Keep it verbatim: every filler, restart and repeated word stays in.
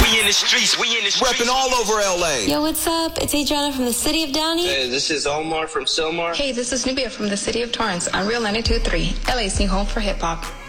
We in the streets, we in the streets. Repping all over L A. Yo, what's up? It's Adriana from the city of Downey. Hey, this is Omar from Silmar. Hey, this is Nubia from the city of Torrance on Real ninety-two point three, L A's new home for hip hop.